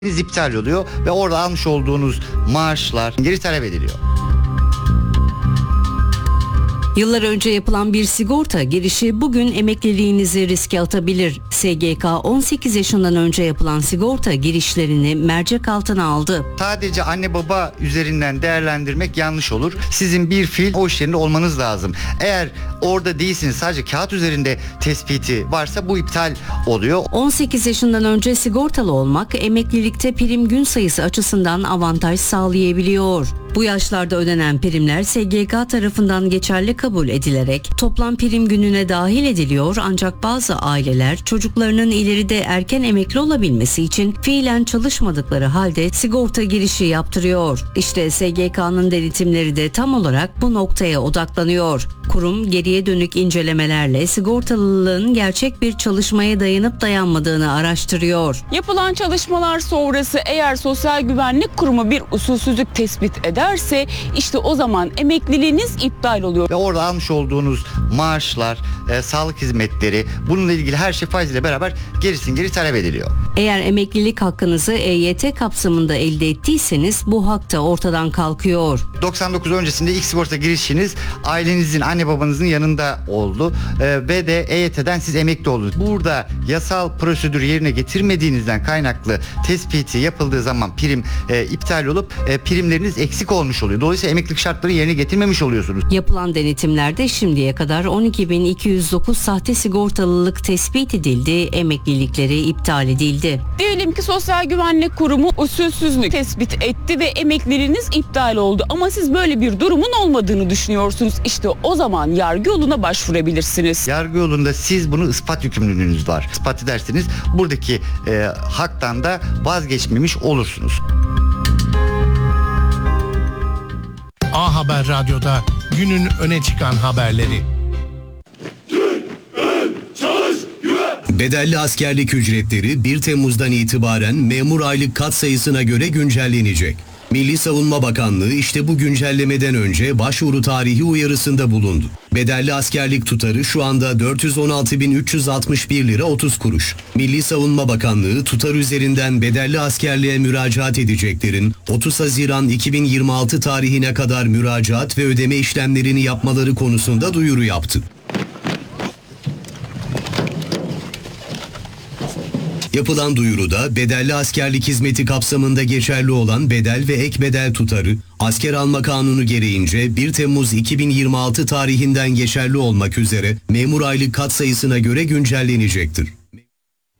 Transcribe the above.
iptal oluyor ve orada almış olduğunuz maaşlar geri talep ediliyor. Yıllar önce yapılan bir sigorta girişi bugün emekliliğinizi riske atabilir. SGK 18 yaşından önce yapılan sigorta girişlerini mercek altına aldı. Sadece anne baba üzerinden değerlendirmek yanlış olur. Sizin bir fiil o iş yerinde olmanız lazım. Eğer orada değilsiniz, sadece kağıt üzerinde tespiti varsa bu iptal oluyor. 18 yaşından önce sigortalı olmak emeklilikte prim gün sayısı açısından avantaj sağlayabiliyor. Bu yaşlarda ödenen primler SGK tarafından geçerli kabul edilerek toplam prim gününe dahil ediliyor, ancak bazı aileler çocuklarının ileride erken emekli olabilmesi için fiilen çalışmadıkları halde sigorta girişi yaptırıyor. İşte SGK'nın denetimleri de tam olarak bu noktaya odaklanıyor. Kurum geriye dönük incelemelerle sigortalılığın gerçek bir çalışmaya dayanıp dayanmadığını araştırıyor. Yapılan çalışmalar sonrası eğer Sosyal Güvenlik Kurumu bir usulsüzlük tespit ederse işte o zaman emekliliğiniz iptal oluyor. Ve orada almış olduğunuz maaşlar, sağlık hizmetleri, bununla ilgili her şey faiziyle beraber geri talep ediliyor. Eğer emeklilik hakkınızı EYT kapsamında elde ettiyseniz bu hak da ortadan kalkıyor. 99 öncesinde ilk sigorta girişiniz ailenizin, anne babanızın yanında oldu ve de EYT'den siz emekli oldunuz. Burada yasal prosedürü yerine getirmediğinizden kaynaklı tespiti yapıldığı zaman prim iptal olup primleriniz eksik olmuş oluyor. Dolayısıyla emeklilik şartları yerine getirmemiş oluyorsunuz. Yapılan denetimlerde şimdiye kadar 12.209 sahte sigortalılık tespit edildi, emeklilikleri iptal edildi. Diyelim ki Sosyal Güvenlik Kurumu usulsüzlük tespit etti ve emekliliğiniz iptal oldu ama siz böyle bir durumun olmadığını düşünüyorsunuz. İşte o zaman yargı yoluna başvurabilirsiniz. Yargı yolunda siz bunu ispat yükümlülüğünüz var. İspat ederseniz buradaki haktan da vazgeçmemiş olursunuz. A Haber Radyo'da günün öne çıkan haberleri. Bedelli askerlik ücretleri 1 Temmuz'dan itibaren memur aylık katsayısına göre güncellenecek. Milli Savunma Bakanlığı işte bu güncellemeden önce başvuru tarihi uyarısında bulundu. Bedelli askerlik tutarı şu anda 416.361 lira 30 kuruş. Milli Savunma Bakanlığı tutar üzerinden bedelli askerliğe müracaat edeceklerin 30 Haziran 2026 tarihine kadar müracaat ve ödeme işlemlerini yapmaları konusunda duyuru yaptı. Yapılan duyuruda bedelli askerlik hizmeti kapsamında geçerli olan bedel ve ek bedel tutarı, asker alma kanunu gereğince 1 Temmuz 2026 tarihinden geçerli olmak üzere memur aylık katsayısına göre güncellenecektir.